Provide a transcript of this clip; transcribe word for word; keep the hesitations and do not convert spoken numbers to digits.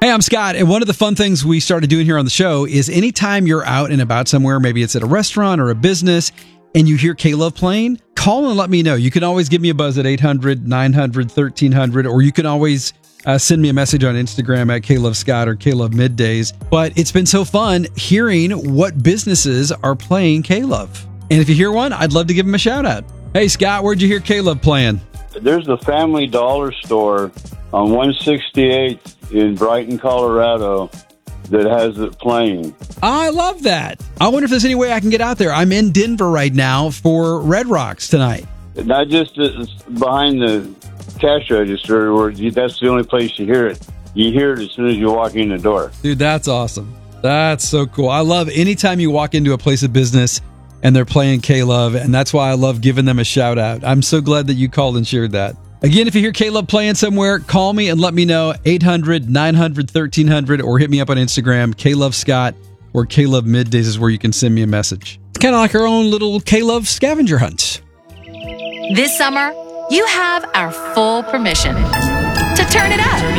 Hey, I'm Scott, and one of the fun things we started doing here on the show is anytime you're out and about somewhere, maybe it's at a restaurant or a business, and you hear K-Love playing, call and let me know. You can always give me a buzz at eight hundred, nine hundred, thirteen hundred, or you can always uh, send me a message on Instagram at K-Love Scott or K-Love Middays. But it's been so fun hearing what businesses are playing K-Love. And if you hear one, I'd love to give them a shout out. Hey, Scott, where'd you hear K-Love playing? There's the Family Dollar store on one sixty-eighth in Brighton, Colorado, that has it playing. I love that. I wonder if there's any way I can get out there. I'm in Denver right now for Red Rocks tonight. Not just uh, behind the cash register, where you, that's the only place you hear it. You hear it as soon as you walk in the door. Dude, that's awesome. That's so cool. I love anytime you walk into a place of business and they're playing K-Love, and that's why I love giving them a shout out. I'm so glad that you called and shared that. Again, if you hear K-Love playing somewhere, call me and let me know. eight hundred, nine hundred, thirteen hundred, or hit me up on Instagram, K-Love Scott, or K-Love Middays is where you can send me a message. It's kind of like our own little K-Love scavenger hunt. This summer, you have our full permission to turn it up.